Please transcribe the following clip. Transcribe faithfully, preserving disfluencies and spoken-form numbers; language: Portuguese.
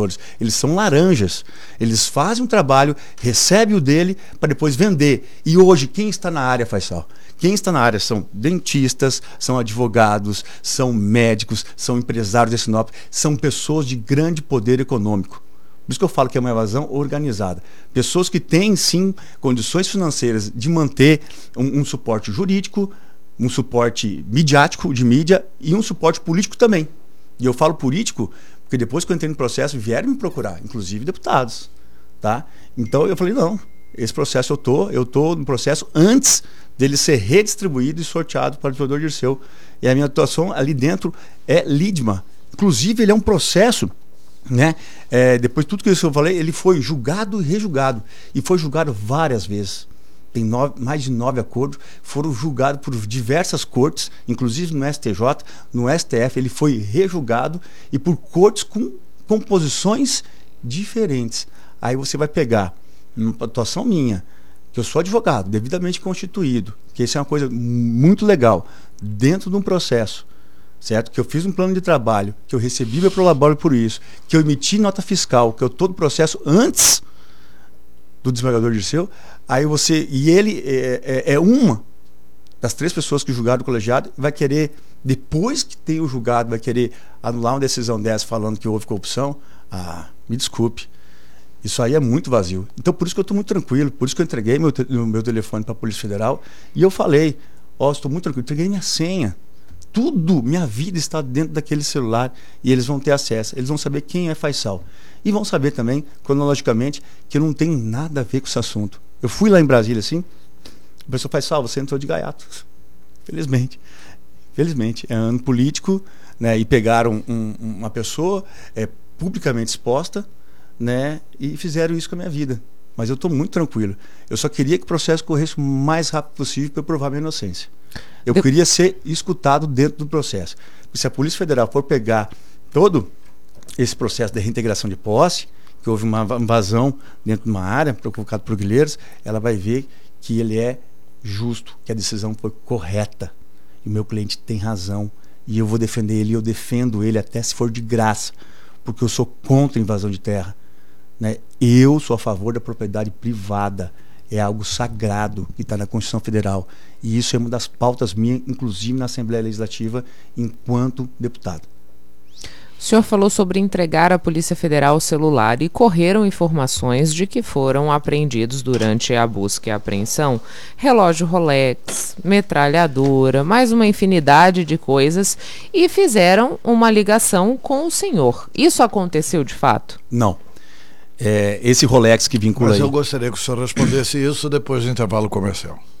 vereadores. Eles são laranjas. Eles fazem um trabalho, recebem o dele para depois vender. E hoje, quem está na área, Faisal? Quem está na área são dentistas, são advogados, são médicos, são empresários de Sinop, são pessoas de grande poder econômico. Por isso que eu falo que é uma evasão organizada. Pessoas que têm, sim, condições financeiras de manter um, um suporte jurídico, um suporte midiático, de mídia, e um suporte político também. E eu falo político porque depois que eu entrei no processo, vieram me procurar, inclusive deputados. Tá? Então eu falei, não, esse processo eu tô, eu tô no processo antes dele ser redistribuído e sorteado para o vereador Dirceu. E a minha atuação ali dentro é lídima. Inclusive, ele é um processo... Né? É, depois de tudo que eu falei, ele foi julgado e rejulgado, e foi julgado várias vezes. Tem nove, mais de nove acordos, foram julgados por diversas cortes, inclusive no S T J, no S T F, ele foi rejulgado, e por cortes com composições diferentes. Aí você vai pegar uma atuação minha, que eu sou advogado, devidamente constituído, que isso é uma coisa muito legal, dentro de um processo, certo? Que eu fiz um plano de trabalho, que eu recebi meu prolabore por isso, que eu emiti nota fiscal, que eu todo o processo antes do desembargador Dirceu, aí você, e ele é, é, é uma das três pessoas que julgaram o colegiado, vai querer, depois que tem o julgado, vai querer anular uma decisão dessa falando que houve corrupção. Ah, me desculpe, isso aí é muito vazio. Então por isso que eu estou muito tranquilo, por isso que eu entreguei meu, te meu telefone para a Polícia Federal, e eu falei, ó, oh, estou muito tranquilo, entreguei minha senha. Tudo, minha vida está dentro daquele celular e eles vão ter acesso, eles vão saber quem é Faisal. E vão saber também, cronologicamente, que eu não tenho nada a ver com esse assunto. Eu fui lá em Brasília assim, o pessoal Faisal, você entrou de gaiato. Felizmente. Felizmente. É ano político, né, e pegaram um, uma pessoa é, publicamente exposta, né, e fizeram isso com a minha vida. Mas eu estou muito tranquilo. Eu só queria que o processo corresse o mais rápido possível para eu provar minha inocência. Eu de... queria ser escutado dentro do processo. Se a Polícia Federal for pegar todo esse processo de reintegração de posse, que houve uma invasão dentro de uma área provocada por guerrilheiros, ela vai ver que ele é justo, que a decisão foi correta. E o meu cliente tem razão. E eu vou defender ele, e eu defendo ele até se for de graça, porque eu sou contra a invasão de terra. Né? Eu sou a favor da propriedade privada. É algo sagrado que está na Constituição Federal. E isso é uma das pautas minhas, inclusive na Assembleia Legislativa, enquanto deputado. O senhor falou sobre entregar à Polícia Federal o celular e correram informações de que foram apreendidos durante a busca e a apreensão relógio Rolex, metralhadora, mais uma infinidade de coisas, e fizeram uma ligação com o senhor. Isso aconteceu de fato? Não. É, esse Rolex que vincula... Mas eu aí... gostaria que o senhor respondesse isso depois do intervalo comercial.